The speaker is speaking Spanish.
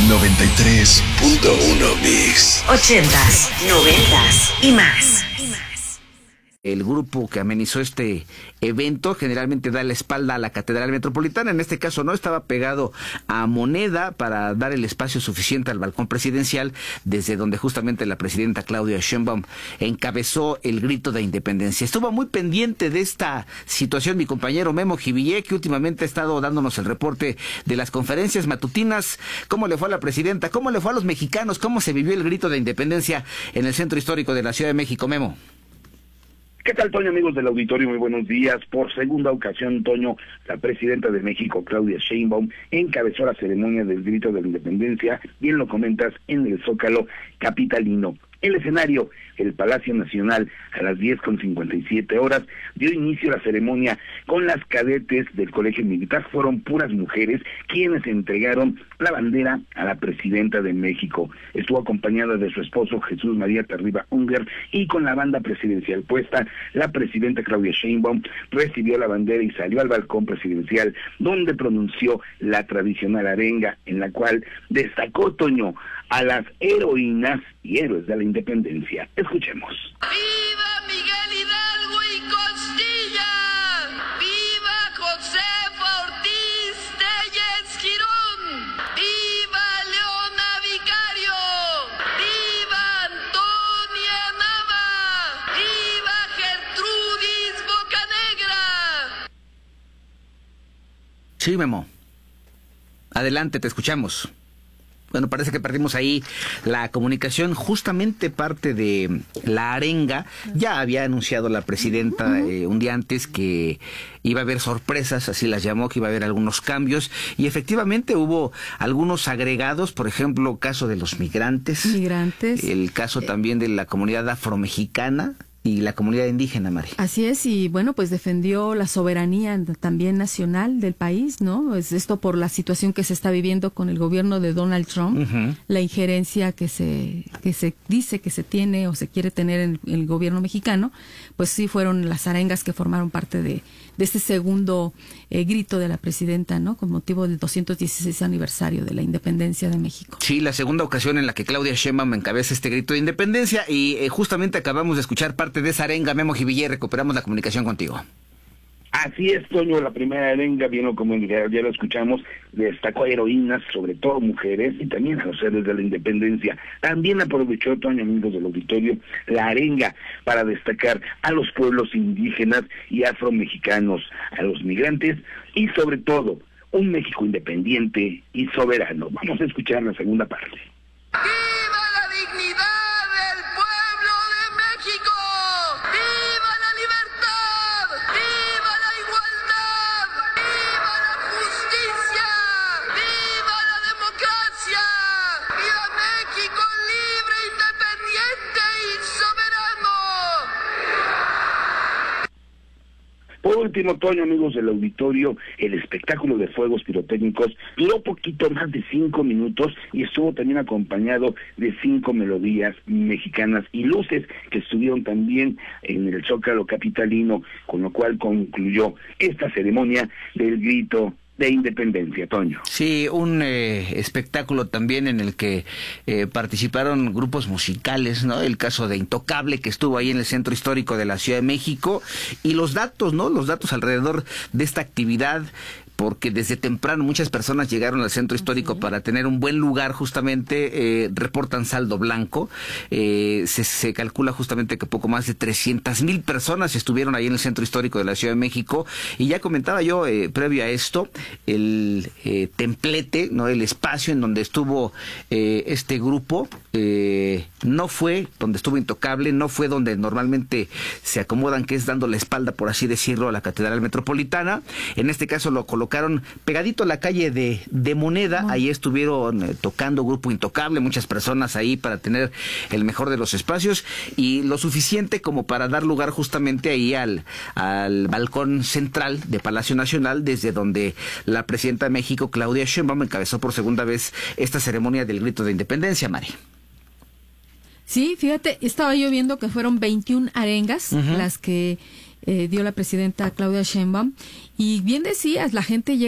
93.1 Mix. 80s, 90s y más. El grupo que amenizó este evento generalmente da la espalda a la Catedral Metropolitana. En este caso no, estaba pegado a Moneda para dar el espacio suficiente al balcón presidencial, desde donde justamente la presidenta Claudia Sheinbaum encabezó el grito de independencia. Estuvo muy pendiente de esta situación mi compañero Memo Jivillé, que últimamente ha estado dándonos el reporte de las conferencias matutinas. ¿Cómo le fue a la presidenta? ¿Cómo le fue a los mexicanos? ¿Cómo se vivió el grito de independencia en el centro histórico de la Ciudad de México, Memo? ¿Qué tal, Toño, amigos del auditorio? Muy buenos días. Por segunda ocasión, Toño, la presidenta de México, Claudia Sheinbaum, encabezó la ceremonia del grito de la independencia, bien lo comentas, en el Zócalo capitalino. El escenario, el Palacio Nacional, a las 10:57 dio inicio a la ceremonia con las cadetes del Colegio Militar. Fueron puras mujeres quienes entregaron la bandera a la presidenta de México. Estuvo acompañada de su esposo Jesús María Tarriba Unger, y con la banda presidencial puesta, la presidenta Claudia Sheinbaum recibió la bandera y salió al balcón presidencial, donde pronunció la tradicional arenga, en la cual destacó, Toño, a las heroínas y héroes de la independencia. Escuchemos. ¡Viva Miguel Hidalgo y Costilla! ¡Viva Josefa Ortiz Tellez Girón! ¡Viva Leona Vicario! ¡Viva Antonia Nava! ¡Viva Gertrudis Bocanegra! Sí, Memo. Adelante, te escuchamos. Bueno, parece que perdimos ahí la comunicación. Justamente parte de la arenga ya había anunciado la presidenta un día antes que iba a haber sorpresas, así las llamó, que iba a haber algunos cambios, y efectivamente hubo algunos agregados, por ejemplo, caso de los migrantes, el caso también de la comunidad afromexicana y la comunidad indígena, Mari. Así es, y bueno, pues defendió la soberanía también nacional del país, ¿no? Es esto por la situación que se está viviendo con el gobierno de Donald Trump, la injerencia que se dice que se tiene o se quiere tener en el gobierno mexicano. Pues sí, fueron las arengas que formaron parte de este segundo grito de la presidenta, ¿no? Con motivo del 216 aniversario de la independencia de México. Sí, la segunda ocasión en la que Claudia Sheinbaum encabeza este grito de independencia, y justamente acabamos de escuchar parte de esa arenga. Memo Jivillé, recuperamos la comunicación contigo. Así es, Toño, la primera arenga, bien como ya lo escuchamos, destacó a heroínas, sobre todo mujeres, y también a los héroes de la independencia. También aprovechó, Toño, amigos del auditorio, la arenga para destacar a los pueblos indígenas y afromexicanos, a los migrantes y sobre todo un México independiente y soberano. Vamos a escuchar la segunda parte. ¡Viva la dignidad del pueblo de México! ¡Viva la libertad! ¡Viva la igualdad! ¡Viva la justicia! ¡Viva la democracia! ¡Viva México libre, independiente y soberano! Por último, Toño, amigos del auditorio, el espectáculo de fuegos pirotécnicos duró poquito más de 5 minutos y estuvo también acompañado de 5 melodías mexicanas y luces que estuvieron también en el Zócalo capitalino, con lo cual concluyó esta ceremonia del grito de independencia, Toño. Sí, un espectáculo también en el que participaron grupos musicales, ¿no? El caso de Intocable, que estuvo ahí en el centro histórico de la Ciudad de México, y los datos, ¿no? Los datos alrededor de esta actividad, porque desde temprano muchas personas llegaron al centro histórico para tener un buen lugar. Justamente reportan saldo blanco. Se calcula justamente que poco más de 300,000 personas estuvieron ahí en el centro histórico de la Ciudad de México, y ya comentaba yo previo a esto el templete, ¿no? El espacio en donde estuvo este grupo no fue donde estuvo Intocable, no fue donde normalmente se acomodan, que es dando la espalda, por así decirlo, a la Catedral Metropolitana. En este caso lo colocaron pegadito a la calle de Moneda. Ahí estuvieron tocando grupo Intocable, muchas personas ahí para tener el mejor de los espacios, y lo suficiente como para dar lugar justamente ahí al balcón central de Palacio Nacional, desde donde la presidenta de México, Claudia Sheinbaum, encabezó por segunda vez esta ceremonia del grito de independencia, Mari. Sí, fíjate, estaba yo viendo que fueron 21 arengas las que dio la presidenta Claudia Sheinbaum, y bien decías, la gente llega